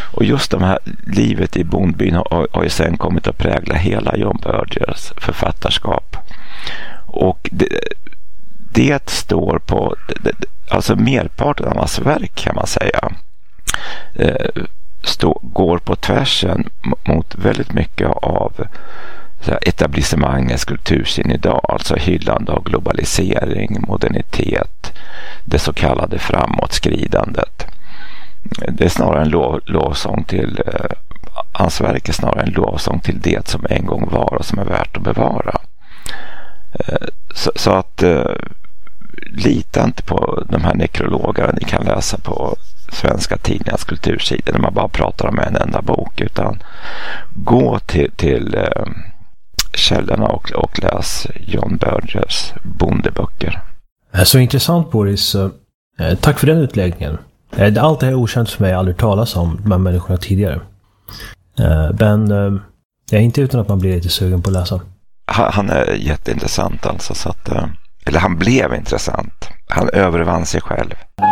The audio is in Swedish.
Och just de här livet i bondbyn har ju sen kommit att prägla hela John Bergers författarskap. Och det står på, alltså merparten av hans verk kan man säga, går på tvärsen mot väldigt mycket av etablissemangets kultursyn idag, alltså hyllande av globalisering, modernitet, det så kallade framåtskridandet. Det är snarare en lovsång till hans verk är snarare en lovsång till det som en gång var och som är värt att bevara. Så att lita inte på de här nekrologerna ni kan läsa på svenska tidningars kultursidor när man bara pratar om en enda bok, utan gå till källorna och läs John Bergers bondeböcker. Så intressant, Boris. Tack för den utläggningen. Allt det här är okänt för mig, jag har aldrig talat om de här människorna tidigare. Men jag är inte utan att man blir lite sugen på att läsa. Han är jätteintressant alltså, så att, eller han blev intressant. Han övervann sig själv.